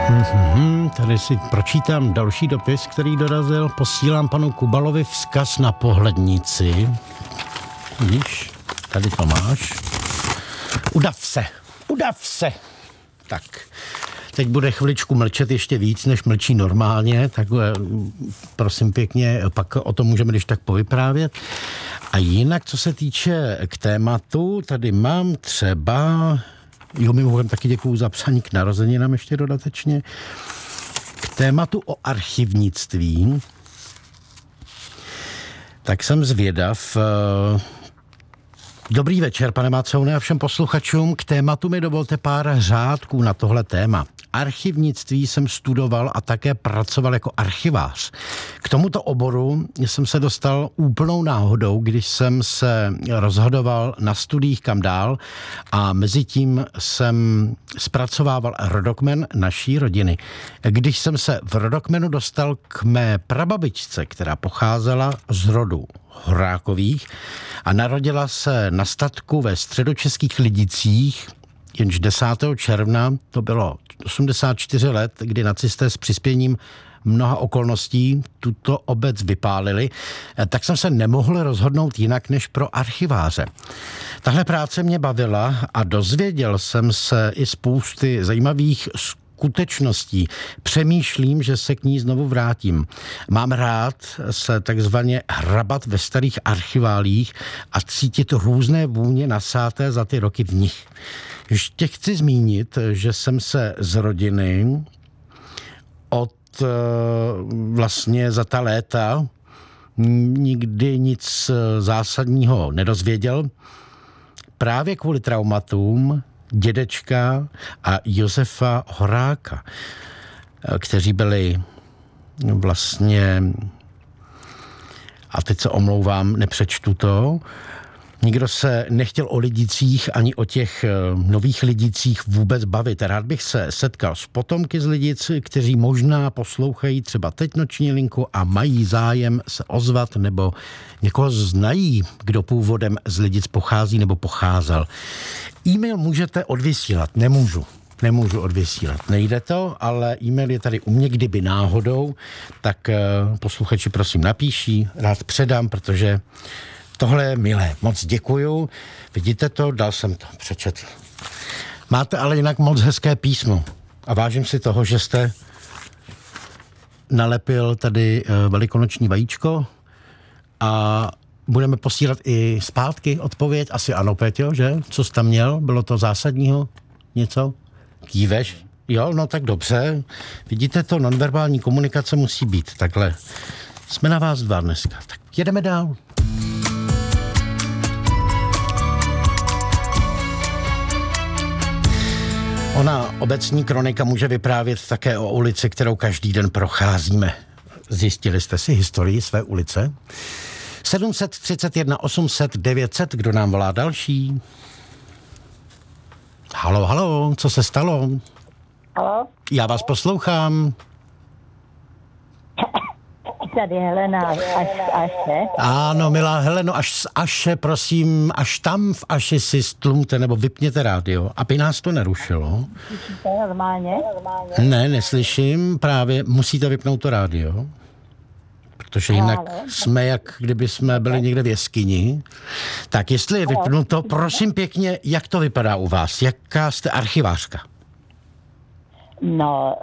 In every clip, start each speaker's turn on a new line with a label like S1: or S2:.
S1: Tady si pročítám další dopis, který dorazil. Posílám panu Kubalovi vzkaz na pohlednici. Vidíš, tady to máš. Udav se. Tak, teď bude chviličku mlčet ještě víc, než mlčí normálně, tak prosím pěkně, pak o tom můžeme když tak povyprávět. A jinak, co se týče k tématu, tady mám třeba... mimochodem taky děkuju za psaní k narozeninám ještě dodatečně. K tématu o archivnictví, tak jsem zvědav. Dobrý večer, pane Macoune, a všem posluchačům. K tématu mi dovolte pár řádků na tohle téma. Archivnictví jsem studoval a také pracoval jako archivář. K tomuto oboru jsem se dostal úplnou náhodou, když jsem se rozhodoval na studiích kam dál a mezi tím jsem zpracovával rodokmen naší rodiny. Když jsem se v rodokmenu dostal k mé prababičce, která pocházela z rodu Horákových a narodila se na statku ve středočeských Lidicích, jenž 10. června, to bylo 84 let, kdy nacisté s přispěním mnoha okolností tuto obec vypálili, tak jsem se nemohl rozhodnout jinak než pro archiváře. Tahle práce mě bavila a dozvěděl jsem se i spousty zajímavých skutečností. Přemýšlím, že se k ní znovu vrátím. Mám rád se takzvaně hrabat ve starých archiválích a cítit různé vůně nasáté za ty roky v nich. Ještě chci zmínit, že jsem se z rodiny vlastně za ta léta nikdy nic zásadního nedozvěděl. Právě kvůli traumatům dědečka a Josefa Horáka, kteří byli vlastně, a teď se omlouvám, nepřečtu to, nikdo se nechtěl o Lidicích ani o těch nových Lidicích vůbec bavit. Rád bych se setkal s potomky z Lidic, kteří možná poslouchají třeba teď Noční linku a mají zájem se ozvat nebo někoho znají, kdo původem z Lidic pochází nebo pocházel. E-mail můžete odvysílat, nemůžu odvysílat. Nejde to, ale e-mail je tady u mě, kdyby náhodou, tak posluchači prosím napíší, rád předám, protože tohle je milé. Moc děkuju. Vidíte to? Dal jsem to. Přečetl. Máte ale jinak moc hezké písmo. A vážím si toho, že jste nalepil tady velikonoční vajíčko a budeme posílat i zpátky odpověď. Asi ano, Péťo, že? Co jsi tam měl? Bylo to zásadního? Něco? Kýveš? Jo, no tak dobře. Vidíte to? Nonverbální komunikace musí být takhle. Jsme na vás dva dneska. Tak jedeme dál. Ona obecní kronika může vyprávět také o ulici, kterou každý den procházíme. Zjistili jste si historii své ulice? 731 800 900, kdo nám volá další? Halo, co se stalo?
S2: Halo?
S1: Já vás poslouchám.
S2: Tady Helena Aše.
S1: Ano, milá Heleno, až z Aše, prosím, až tam v Aši si stlumte nebo vypněte rádio, aby nás to nerušilo.
S2: Slyšíte normálně?
S1: Ne, neslyším, právě musíte vypnout to rádio, protože jinak jsme jak kdyby jsme byli někde v jeskyni. Tak jestli je vypnuto, prosím pěkně, jak to vypadá u vás? Jaká jste archivářka?
S2: No,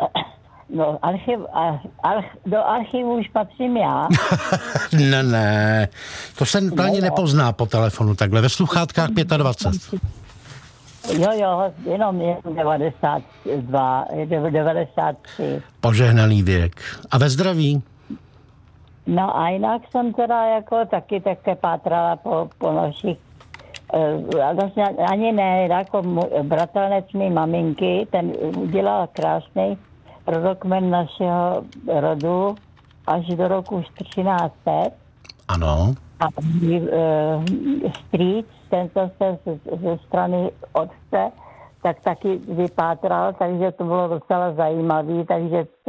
S2: do archivu už patřím já.
S1: Ne, to se plně nepozná po telefonu, takhle ve sluchátkách 25.
S2: Jo, jenom 92, 93.
S1: Požehnaný věk. A ve zdraví?
S2: No a jinak jsem teda jako taky pátrala po našich, vlastně ani ne, jako bratranec mý maminky, ten udělal krásný rodokmen našeho rodu až do roku 1300.
S1: Ano.
S2: A strýc, tento se ze strany otce, tak taky vypátral, takže to bylo docela zajímavé, takže